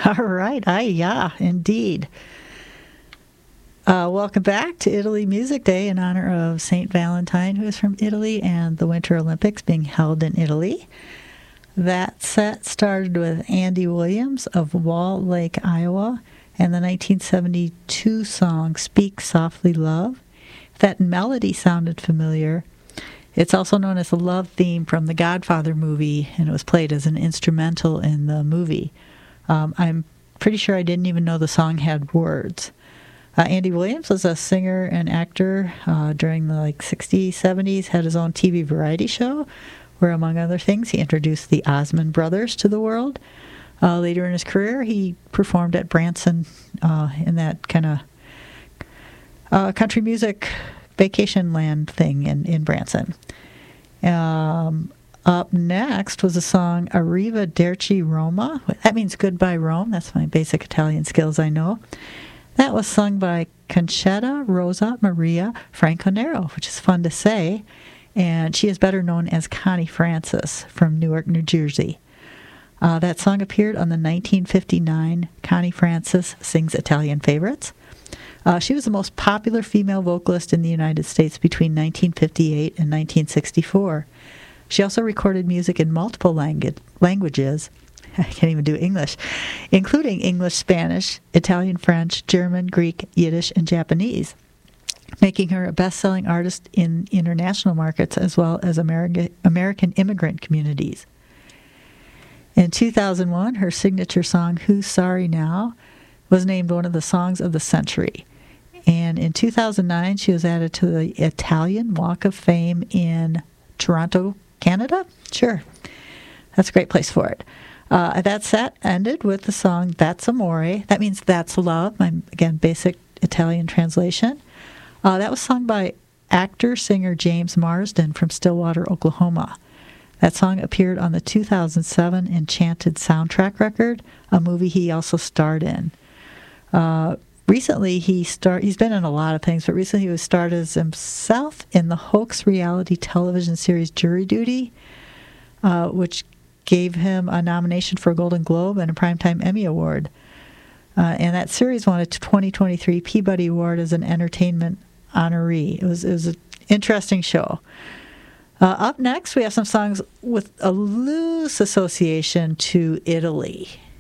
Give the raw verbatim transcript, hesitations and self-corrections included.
All right. I, yeah, indeed. Uh, welcome back to Italy Music Day in honor of Saint Valentine, who is from Italy, and the Winter Olympics being held in Italy. That set started with Andy Williams of Wall Lake, Iowa, and the nineteen seventy-two song Speak Softly Love. If that melody sounded familiar, it's also known as the love theme from the Godfather movie, and it was played as an instrumental in the movie. Um, I'm pretty sure I didn't even know the song had words. Uh, Andy Williams was a singer and actor uh, during the like sixties, seventies, had his own T V variety show where, among other things, he introduced the Osmond Brothers to the world. Uh, later in his career, he performed at Branson uh, in that kind of uh, country music vacation land thing in, in Branson. Um, up next was the song Arriva Derci Roma. That means goodbye Rome. That's my basic Italian skills I know. That was sung by Concetta Rosa Maria Franconero, which is fun to say, and she is better known as Connie Francis from Newark, New Jersey. Uh, that song appeared on the nineteen fifty-nine Connie Francis Sings Italian Favorites. Uh, she was the most popular female vocalist in the United States between nineteen fifty-eight and nineteen sixty-four. She also recorded music in multiple langu- languages. I can't even do English, including English, Spanish, Italian, French, German, Greek, Yiddish, and Japanese, making her a best-selling artist in international markets as well as America, American immigrant communities. In two thousand one, her signature song, Who's Sorry Now?, was named one of the songs of the century. And in two thousand nine, she was added to the Italian Walk of Fame in Toronto, Canada? Sure. That's a great place for it. Uh, that set ended with the song That's Amore. That means That's Love. My, again, basic Italian translation. Uh, that was sung by actor-singer James Marsden from Stillwater, Oklahoma. That song appeared on the two thousand seven Enchanted soundtrack record, a movie he also starred in. Uh, recently, he star- he's been in a lot of things, but recently he was starred as himself in the hoax reality television series Jury Duty, uh, which gave him a nomination for a Golden Globe and a Primetime Emmy Award. Uh, and that series won a twenty twenty-three Peabody Award as an entertainment honoree. It was, it was an interesting show. Uh, up next, we have some songs with a loose association to Italy.